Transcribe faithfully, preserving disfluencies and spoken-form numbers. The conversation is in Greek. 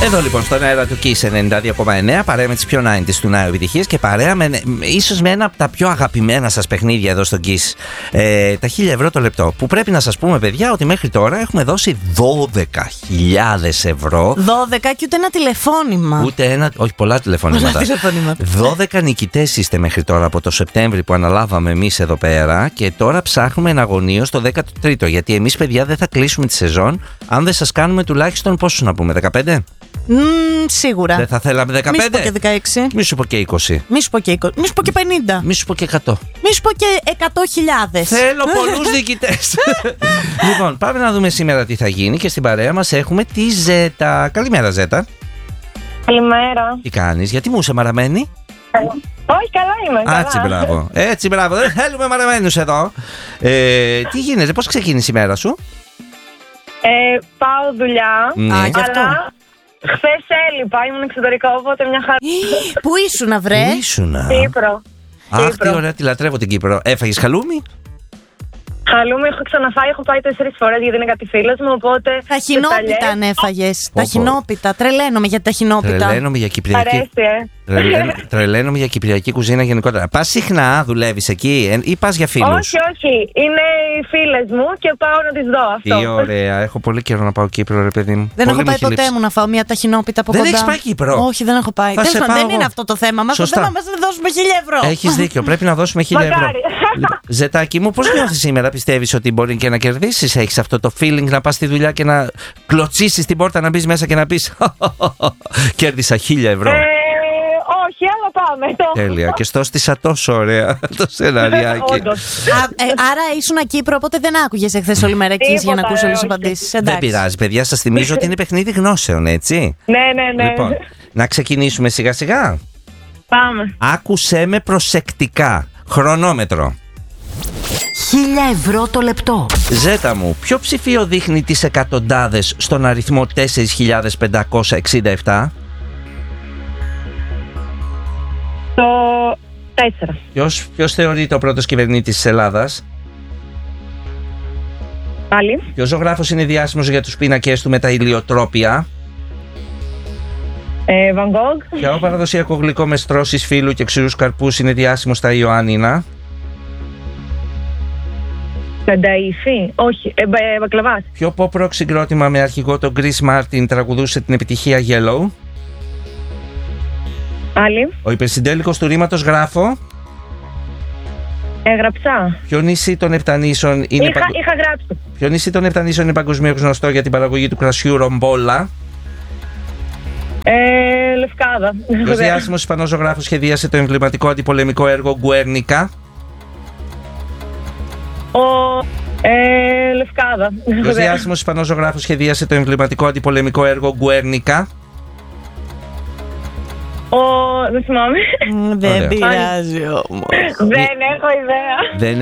Εδώ λοιπόν στον αέρα του Kiss ενενήντα δύο κόμμα εννέα, παρέα με τις πιο ενενήντα του Νάου επιτυχίες και παρέα με ίσως με ένα από τα πιο αγαπημένα σας παιχνίδια εδώ στο Kiss, ε, τα χίλια ευρώ το λεπτό. Που πρέπει να σας πούμε, παιδιά, ότι μέχρι τώρα έχουμε δώσει δώδεκα χιλιάδες ευρώ. δώδεκα και ούτε ένα τηλεφώνημα. Ούτε ένα, όχι πολλά τηλεφωνήματα. δώδεκα νικητές είστε μέχρι τώρα από το Σεπτέμβρη που αναλάβαμε εμείς εδώ πέρα και τώρα ψάχνουμε εναγωνίως το δέκατο τρίτο. Γιατί εμείς, παιδιά, δεν θα κλείσουμε τη σεζόν αν δεν σας κάνουμε τουλάχιστον πόσους να πούμε, δεκαπέντε. Mm, σίγουρα. Δεν θα θέλαμε δεκαπέντε. Μη σου πω και δεκαέξι. Μη σου πω και είκοσι. Μη σου πω και είκοσι. Μη σου πω και πενήντα. Μη σου πω και εκατό. Μη σου πω και εκατό χιλιάδες. Θέλω πολλούς διοικητές. Λοιπόν, πάμε να δούμε σήμερα τι θα γίνει και στην παρέα μας έχουμε τη Ζέτα. Καλημέρα, Ζέτα. Καλημέρα. Τι κάνεις, γιατί μου είσαι μαραμένη? Όχι, καλά είμαι. Καλά. Έτσι, μπράβο. Έτσι, μπράβο. Δεν θέλουμε μαραμένους εδώ. Ε, τι γίνεται, πώς ξεκίνησε η μέρα σου? Ε, πάω δουλειά. Ναι. Α, γι' αυτό. Αλλά χθες έλειπα, ήμουν εξωτερικό, οπότε μια χαρά. Πού ήσουνα, βρε? Ήσουνα. Κύπρο. Αχ, τι Κύπρο. ωραία, τη λατρεύω την Κύπρο. Έφαγες χαλούμι? Χαλούμι έχω ξαναφάει, έχω πάει τέσσερις φορές γιατί είναι κάτι φίλος μου, οπότε. Τα χινόπιτα αν έφαγες. Τα χινόπιτα. Τρελαίνομαι για τα χινόπιτα. Τρελαίνομαι για κυπριακή. Αρέσει, ε. Τρελαίνω- Τρελαίνομαι για κυπριακή κουζίνα γενικότερα. Πας συχνά, δουλεύεις εκεί ε, ή πας για φίλους? Όχι, όχι. Είναι οι φίλες μου και πάω να τις δω αυτό. Τι ωραία, έχω πολύ καιρό να πάω Κύπρο, ρε παιδί μου. Δεν Πολύ έχω μου πάει έχει ποτέ λείψει. μου να φάω μια ταχινόπιτα από Δεν κοντά. έχεις πάει Κύπρο? Όχι, δεν έχω πάει. Θα Τέλος σε πάντων, πάω δεν είναι εγώ. αυτό το θέμα. Μας το Σωστά. θέμα μας είναι να δώσουμε χίλια ευρώ. Έχεις δίκιο, πρέπει να δώσουμε χίλια ευρώ. Μακάρι. Λοιπόν, Ζετάκι μου, πώς νιώθεις σήμερα, πιστεύεις ότι μπορεί και να κερδίσεις? Έχεις αυτό το feeling να πας στη δουλειά και να κλωτσίσεις την πόρτα, να μπεις μέσα και να πεις κέρδισα χίλια ευρώ? Ε, όχι, αλλά πάμε. Το. Τέλεια. Και στο στήσα τόσο ωραία το σεναριάκι. Όντως. Α, ε, άρα ήσουν Κύπρο, οπότε δεν άκουγες εχθές ολημερακής για να Τίποτα, ακούσεις όλες τις όχι. απαντήσεις. Δεν Εντάξει. πειράζει, παιδιά, σας θυμίζω ότι είναι παιχνίδι γνώσεων, έτσι. Ναι, ναι, ναι. Λοιπόν, να ξεκινήσουμε σιγά σιγά. Πάμε. Άκουσέ με προσεκτικά. Χρονόμετρο. χίλια ευρώ το λεπτό. Ζέτα μου, ποιο ψηφίο δείχνει τις εκατοντάδες στον αριθμό τέσσερις χιλιάδες πεντακόσια εξήντα επτά? Το τέσσερα. Ποιος, ποιος θεωρείται ο πρώτος κυβερνήτης της Ελλάδας? Πάλι. Ποιος ζωγράφος είναι διάσημος για τους πίνακες του με τα ηλιοτρόπια? Ε, Van Gogh. Ποιο παραδοσιακό γλυκό με στρώσεις φύλου και ξηρούς καρπούς είναι διάσημο στα Ιωάννινα? Πενταήφι. Όχι. Ε, μπα- ε, Μπακλαβάς. Ποιο pop rock συγκρότημα με αρχηγό τον Chris Martin τραγουδούσε την επιτυχία Yellow? Άλλη. Ο υπερσυντέλικος του ρήματος γράφω. Έγραψα. Ποιο νησί των Επτανήσων είναι, Είχα, παγκο- είχα γράψει. Ποιο νησί των Επτανήσων είναι παγκοσμίως γνωστό για την παραγωγή του κρασιού Ρομπόλα? Ε, Λευκάδα. Ποιος διάσημος Ισπανός ζωγράφος σχεδίασε το εμβληματικό αντιπολεμικό έργο Γκουέρνικα? Ο, ε, Λευκάδα. Ποιος διάσημος Ισπανός ζωγράφος σχεδίασε το εμβληματικό αντιπολεμικό έργο Γκουέρνικα? Ο, δεν θυμάμαι. Μ, Δεν Ωραία. πειράζει όμως. Δεν έχω ιδέα. Δεν